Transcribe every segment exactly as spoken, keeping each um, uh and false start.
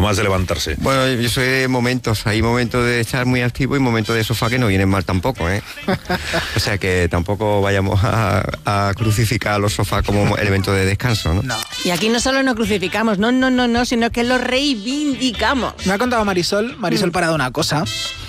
más de levantarse? Bueno, yo soy de momentos, hay momentos de estar muy activo y momentos de sofá que no vienen mal tampoco, ¿eh? O sea que tampoco vayamos a, a crucificar a los sofás como elemento de descanso, ¿no? No. Y aquí no solo no crucificamos, no, no, no, no, sino que lo reivindicamos. Me ha contado Marisol, Marisol mm. Parada una cosa,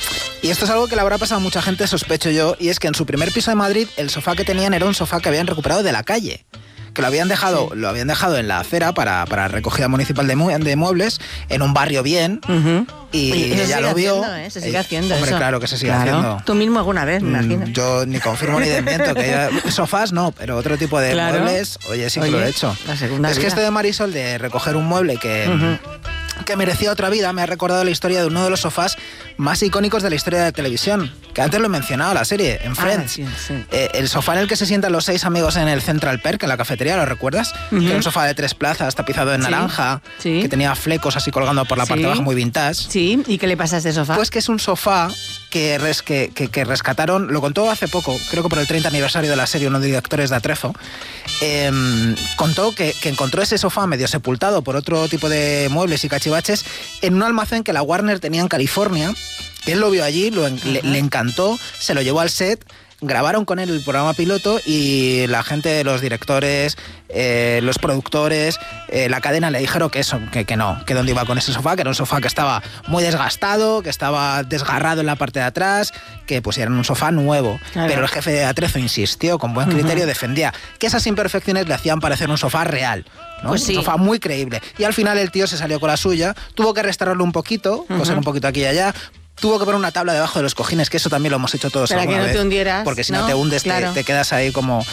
y esto es algo que le habrá pasado a mucha gente, sospecho yo, y es que en su primer piso de Madrid el sofá que tenían era un sofá que habían recuperado de la calle. Que lo habían dejado, sí. lo habían dejado en la acera para, para recogida municipal de, mu de muebles, en un barrio bien, uh-huh. y, y ella lo vio. Haciendo, ¿eh? Se sigue haciendo Hombre, eso. claro que se sigue claro. haciendo. Tú mismo alguna vez, me imagino. Yo ni confirmo ni desmiento, que ella, sofás no, pero otro tipo de claro. muebles, oye, sí que oye, lo he hecho. La segunda es vida. que esto de Marisol, de recoger un mueble que... Uh-huh. que merecía otra vida, me ha recordado la historia de uno de los sofás más icónicos de la historia de la televisión, que antes lo he mencionado, la serie, en Friends. Ah, sí, sí. Eh, el sofá en el que se sientan los seis amigos en el Central Perk, en la cafetería, ¿lo recuerdas? Uh-huh. Que era un sofá de tres plazas, tapizado en sí. naranja, sí. que tenía flecos así colgando por la parte sí. de abajo, muy vintage. Sí, ¿y qué le pasa a este sofá? Pues que es un sofá que, res, que, que, que rescataron, lo contó hace poco, creo que por el treinta aniversario de la serie, uno de los directores de Atrezo, eh, contó que, que encontró ese sofá medio sepultado por otro tipo de muebles y cachivaches en un almacén que la Warner tenía en California. Él lo vio allí, lo, le, le encantó, se lo llevó al set, grabaron con él el programa piloto y la gente de los directores, eh, los productores, eh, la cadena le dijeron que eso, que, que no, que dónde iba con ese sofá, que era un sofá que estaba muy desgastado, que estaba desgarrado en la parte de atrás, que pusieran un sofá nuevo. Claro. Pero el jefe de Atrezo insistió, con buen criterio, uh-huh. defendía que esas imperfecciones le hacían parecer un sofá real. ¿no? Pues sí. Un sofá muy creíble. Y al final el tío se salió con la suya, tuvo que restaurarlo un poquito, uh-huh. coser un poquito aquí y allá. Tuvo que poner una tabla debajo de los cojines, que eso también lo hemos hecho todos Para alguna que no vez, te hundieras. porque si no, no te hundes, claro. te, te quedas ahí como...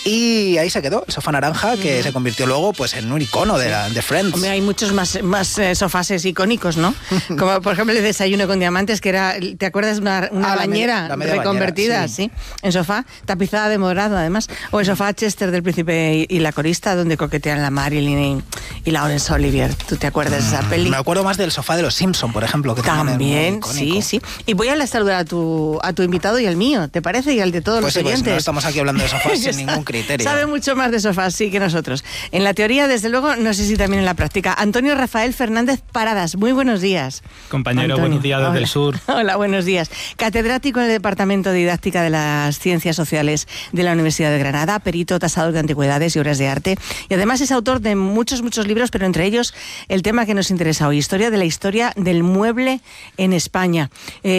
Y ahí se quedó, el sofá naranja, que uh-huh. se convirtió luego pues en un icono de, la, de Friends. Hombre, hay muchos más, más eh, sofases icónicos, ¿no? Como por ejemplo el desayuno con diamantes, que era, ¿te acuerdas? Una, una ah, bañera la media, la reconvertida, bañera, sí. sí, en sofá, tapizada de morado además. O el sofá Chester del Príncipe y, y la corista, donde coquetean la Marilyn y, y Laurence Olivier. ¿Tú te acuerdas mm, de esa peli? Me acuerdo más del sofá de los Simpson, por ejemplo, que también, sí, sí. Y voy a saludar a tu, a tu invitado y al mío, ¿te parece? Y al de todos pues los sí, oyentes. Pues no estamos aquí hablando de sofás sin ningún criterio. Sabe mucho más de sofás, sí, que nosotros. En la teoría, desde luego, no sé si también en la práctica. Antonio Rafael Fernández Paradas, muy buenos días. Compañero, Antonio, buenos días desde hola. el sur. Hola, buenos días. Catedrático en el Departamento de Didáctica de las Ciencias Sociales de la Universidad de Granada, perito tasador de antigüedades y obras de arte. Y además es autor de muchos, muchos libros, pero entre ellos el tema que nos interesa hoy, historia de la historia del mueble en España.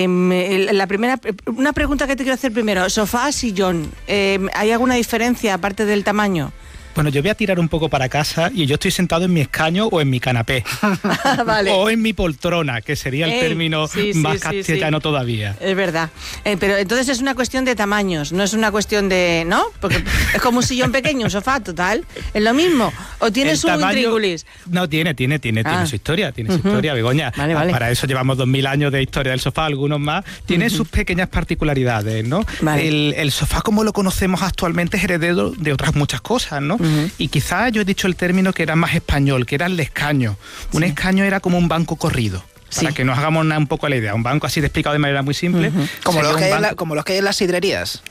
Eh, la primera, una pregunta que te quiero hacer primero, sofá, sillón, eh, ¿hay alguna diferencia aparte del tamaño? Bueno, yo voy a tirar un poco para casa y yo estoy sentado en mi escaño o en mi canapé. Vale. O en mi poltrona, que sería el Ey, término sí, más sí, castellano sí, sí. todavía. Es verdad. Eh, pero entonces es una cuestión de tamaños, no es una cuestión de... ¿no? Porque es como un sillón pequeño, un sofá, total. ¿Es lo mismo? ¿O tienes el un tamaño, intríngulis? No, tiene, tiene, tiene, ah. tiene su historia, tiene uh-huh. su historia, Begoña. Vale, vale. Para eso llevamos dos mil años de historia del sofá, algunos más. Tiene uh-huh. sus pequeñas particularidades, ¿no? Vale. El, el sofá, como lo conocemos actualmente, es heredero de otras muchas cosas, ¿no? Uh-huh. Y quizás yo he dicho el término que era más español, que era el escaño. Sí. Un escaño era como un banco corrido. Para sí. que nos hagamos una, un poco la idea. Un banco así de explicado de manera muy simple. Uh-huh. como, los que hay la, como los que hay en las sidrerías.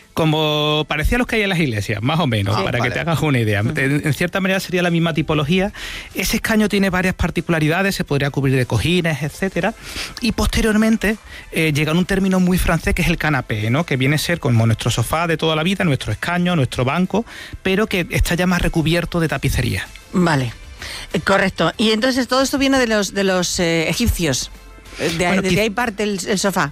Como parecía los que hay en las iglesias, más o menos, sí, para vale. que te hagas una idea. Uh-huh. En cierta manera sería la misma tipología. Ese escaño tiene varias particularidades, se podría cubrir de cojines, etcétera. Y posteriormente eh, llega un término muy francés que es el canapé, ¿no? Que viene a ser como nuestro sofá de toda la vida, nuestro escaño, nuestro banco, pero que está ya más recubierto de tapicería. Vale, eh, correcto. Y entonces todo esto viene de los, de los eh, egipcios. De, bueno, de, de ahí parte el, el sofá.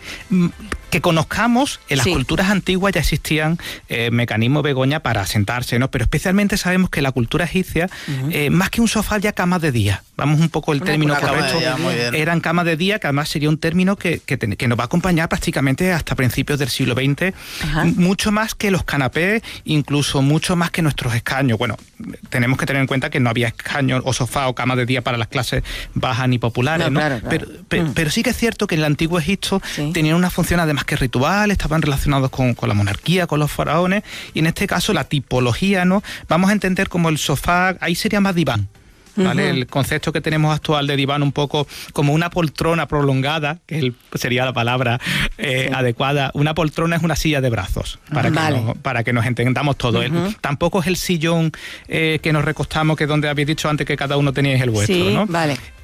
Que conozcamos, en las sí. culturas antiguas ya existían eh, mecanismos, Begoña, para sentarse, ¿no? Pero especialmente sabemos que la cultura egipcia, uh-huh. eh, más que un sofá, había camas de día. Vamos un poco el una, término una correcto. Día, eran camas de día, que además sería un término que, que, te, que nos va a acompañar prácticamente hasta principios del siglo veinte. Uh-huh. Mucho más que los canapés, incluso mucho más que nuestros escaños. Bueno, tenemos que tener en cuenta que no había escaños o sofá o camas de día para las clases bajas ni populares, no, ¿no? Claro, claro. Pero, pero, uh-huh. pero sí que es cierto que en el antiguo Egipto sí. tenían una función además que ritual, estaban relacionados con, con la monarquía, con los faraones, y en este caso la tipología, ¿no? Vamos a entender como el sofá, ahí sería más diván. ¿Vale? Uh-huh. El concepto que tenemos actual de diván un poco como una poltrona prolongada, que el, sería la palabra eh, sí. adecuada. Una poltrona es una silla de brazos, para, vale. que, nos, para que nos entendamos todo. Uh-huh. El, tampoco es el sillón eh, que nos recostamos, que es donde habéis dicho antes que cada uno teníais el vuestro, sí, ¿no? Vale.